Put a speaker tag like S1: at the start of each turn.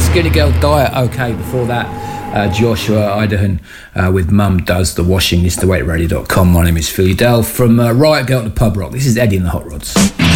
S1: Skinny Girl Diet. Okay, before that, Joshua Idahan with Mum Does the Washing. This is thewaitradio.com. My name is Philly Dell from Riot Girl to Pub Rock. This is Eddie and the Hot Rods.